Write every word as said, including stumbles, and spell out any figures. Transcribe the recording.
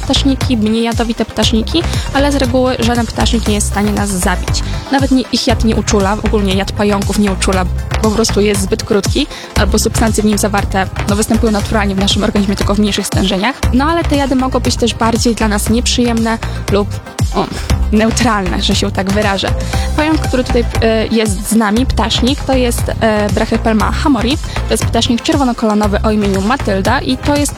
ptaszniki, mniej jadowite ptaszniki, ale z reguły żaden ptasznik nie jest w stanie nas zabić. Nawet nie, ich jad nie uczula, ogólnie jad pająków nie uczula, po prostu jest zbyt krótki, albo substancje w nim zawarte no, występują naturalnie w naszym organizmie, tylko w mniejszych stężeniach. No ale te jady mogą być też bardziej dla nas nieprzyjemne lub o, neutralne, że się tak wyrażę. Pająk, który tutaj y, jest z nami, ptasznik, to jest y, Brachypelma hamori. To jest ptasznik czerwonokolonowy o imieniu Matylda i to jest